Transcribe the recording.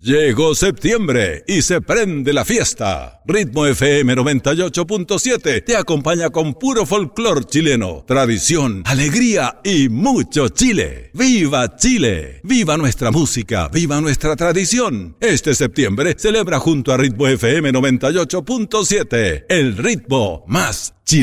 Llegó septiembre y se prende la fiesta. Ritmo FM 98.7 te acompaña con puro folclor chileno, tradición, alegría y mucho Chile. ¡Viva Chile! ¡Viva nuestra música! ¡Viva nuestra tradición! Este septiembre celebra junto a Ritmo FM 98.7 el ritmo más chileno.